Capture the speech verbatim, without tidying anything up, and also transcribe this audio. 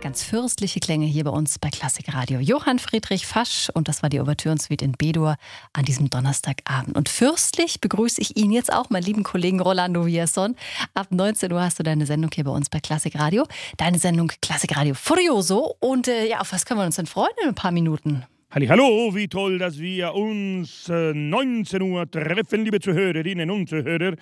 Ganz fürstliche Klänge hier bei uns bei Klassik Radio. Johann Friedrich Fasch und das war die Ouvertürensuite in B-Dur an diesem Donnerstagabend. Und fürstlich begrüße ich ihn jetzt auch, meinen lieben Kollegen Rolando Villazón. Ab neunzehn Uhr hast du deine Sendung hier bei uns bei Klassik Radio. Deine Sendung Klassik Radio Furioso. Und äh, ja, auf was können wir uns denn freuen in ein paar Minuten? Hallo, wie toll, dass wir uns äh, neunzehn Uhr treffen, liebe Zuhörerinnen und Zuhörer.